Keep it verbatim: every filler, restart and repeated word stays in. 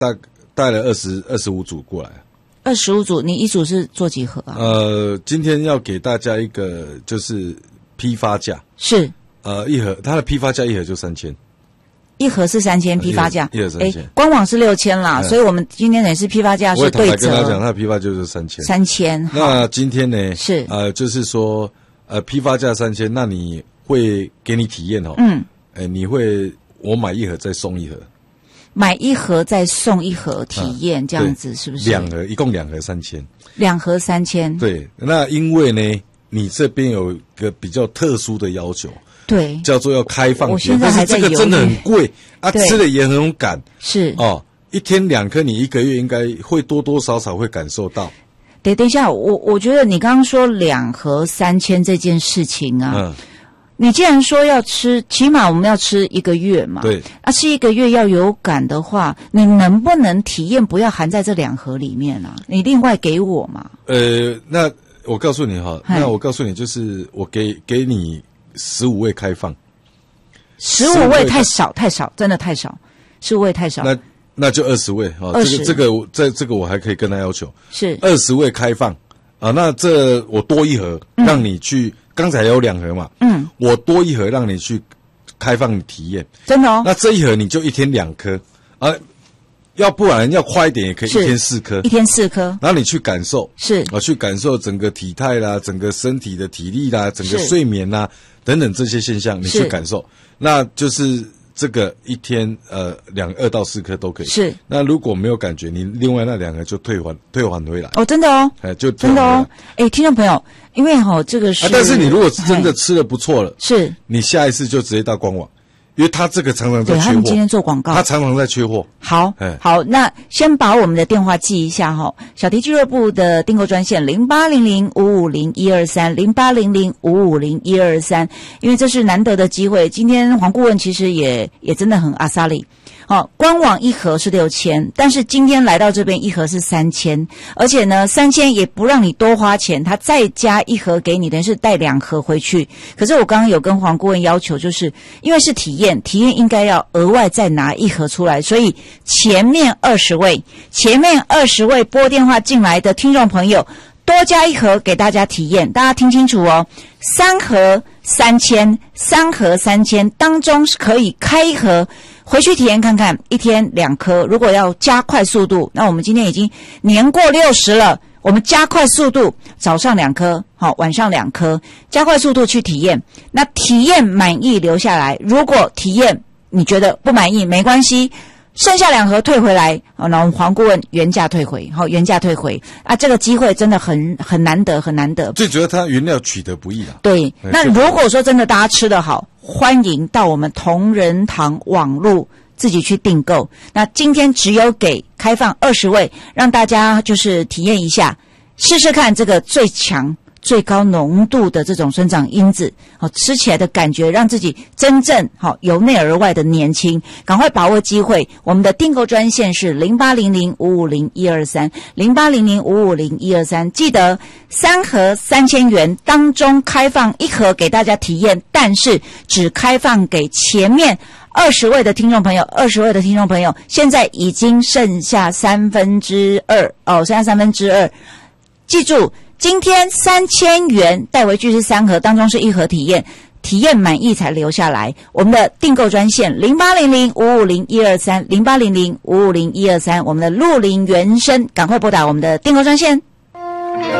大带了二十二十五组过来。 二十五组，你一组是做几盒啊？ 呃，今天要给大家一个就是批发价， 是呃一盒，它的批发价一盒就三千。 一盒是三千，批发价一盒三千， 官网是六千啦，所以我们今天也是批发价是对折。 我跟他讲，他的批发就是三千， 三千。 那今天呢？ 是呃，就是说，呃，批发价三千，那你会给你体验哦， 嗯， 呃，你会我买一盒再送一盒， 买一盒再送一盒体验，这样子是不是？ 两盒，一共两盒三千， 两盒三千。 对，那因为呢，你这边有个比较特殊的要求。 对， 叫做要开放， 我现在还在犹豫， 但是这个真的很贵啊，吃的也很赶， 是哦，一天两颗，你一个月应该会多多少少会感受到。 等等一下，我我觉得你刚刚说两盒三千这件事情啊，嗯，你既然说要吃，起码我们要吃一个月嘛， 对， 啊，吃一个月要有感的话，你能不能体验不要含在这两盒里面啊？你另外给我嘛？ 呃，那我告诉你哈，那我告诉你，就是我给给你。十五位开放， 十五位太少太少，真的太少，十五位太少。 那那就二十位啊，这个这个这这个我还可以跟他要求， 是二十位开放啊。那这我多一盒，嗯、让你去，刚才有两盒嘛，嗯，我多一盒让你去开放体验， 真的哦。 那这一盒你就一天两颗啊。要不然要快一点也可以，一天四颗， 一天四颗， 然后你去感受， 是啊，去感受整个体态啦，整个身体的体力啦，整个睡眠啦等等这些现象，你去感受，那就是这个一天呃两二到四颗都可以。是，那如果没有感觉，你另外那两个就退还退还回来。 哦，真的哦， 哎，就真的哦，哎，听众朋友，因为哈、哦、这个是、 啊，但是你如果是真的吃的不错了， 是， 你下一次就直接到官网。因为他这个常常在缺货， 对他们今天做广告， 他常常在缺货。 好，好，那先把我们的电话记一下哈，小迪俱乐部的订购专线零八零零五五零一二三零八零零五五零一二三，因为这是难得的机会。今天黄顾问其实也也真的很阿萨里。好、哦，官网一盒是六千，但是今天来到这边一盒是三千，而且呢，三千也不让你多花钱，他再加一盒给你，等于是带两盒回去。可是我刚刚有跟黄顾问要求，就是因为是体验，体验应该要额外再拿一盒出来，所以前面二十位，前面二十位拨电话进来的听众朋友，多加一盒给大家体验，大家听清楚哦，三盒三千，三盒三千当中是可以开一盒。回去体验看看，一天两颗。如果要加快速度，那我们今天已经年过六十了，我们加快速度，早上两颗，好，晚上两颗，加快速度去体验。那体验满意留下来，如果体验你觉得不满意，没关系，剩下两盒退回来，好，那我们黄顾问原价退回，好，原价退回啊，这个机会真的很很难得，很难得。 最主要它原料取得不易啦。 对，那如果说真的大家吃得好，欢迎到我们同仁堂网路自己去订购。那今天只有给开放二十位，让大家就是体验一下，试试看这个最强最高浓度的这种生长因子，好、哦、吃起来的感觉，让自己真正好、哦、由内而外的年轻。赶快把握机会，我们的订购专线是零八零零五五零一二三零八零零五五零一二三，记得三盒三千元当中开放一盒给大家体验，但是只开放给前面二十位的听众朋友，二十位的听众朋友，现在已经剩下三分之二哦，剩下三分之二，记住。今天三千元带回去是三盒，当中是一盒体验，体验满意才留下来。我们的订购专线零八零零五五零一二三零八零零五五零一二三，我们的鹿林原生，赶快拨打我们的订购专线。